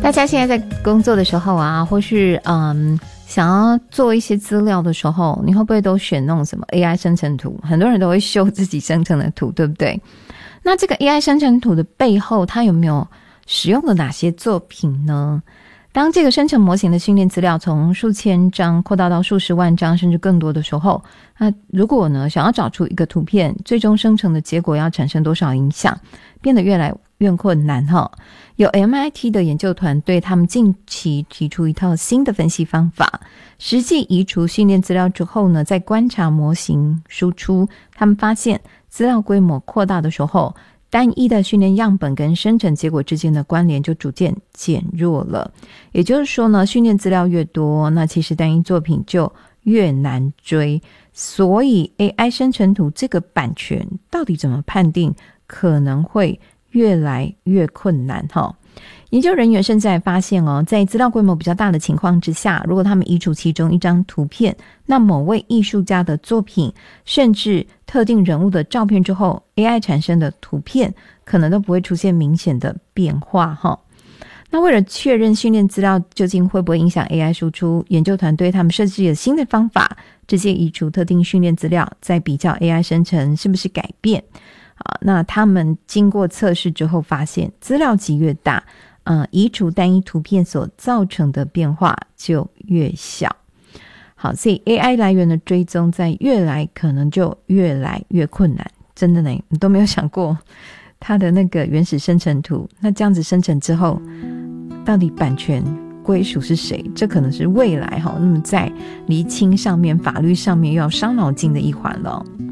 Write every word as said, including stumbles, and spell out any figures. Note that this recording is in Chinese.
大家现在在工作的时候啊，或是嗯想要做一些资料的时候，你会不会都选那种什么 A I 生成图？很多人都会修自己生成的图，对不对？那这个 A I 生成图的背后，它有没有使用了哪些作品呢？当这个生成模型的训练资料从数千张扩大到数十万张甚至更多的时候，那如果呢想要找出一个图片最终生成的结果要产生多少影响，变得越来越困难哈。有 M I T 的研究团队，他们近期提出一套新的分析方法，实际移除训练资料之后呢，在观察模型输出，他们发现资料规模扩大的时候，单一的训练样本跟生成结果之间的关联就逐渐减弱了。也就是说呢，训练资料越多，那其实单一作品就越难追。所以 A I 生成图这个版权到底怎么判定，可能会越来越困难齁。研究人员甚至还发现哦，在资料规模比较大的情况之下，如果他们移除其中一张图片，那某位艺术家的作品甚至特定人物的照片之后， A I 产生的图片可能都不会出现明显的变化齁。那为了确认训练资料究竟会不会影响 A I 输出，研究团队他们设计了新的方法，直接移除特定训练资料，再比较 A I 生成是不是改变啊？那他们经过测试之后发现，资料集越大，呃，移除单一图片所造成的变化就越小。好，所以 A I 来源的追踪在越来可能就越来越困难。真的呢，你都没有想过它的那个原始生成图，那这样子生成之后，到底版权归属是谁？这可能是未来齁，那么在厘清上面、法律上面又要伤脑筋的一环了。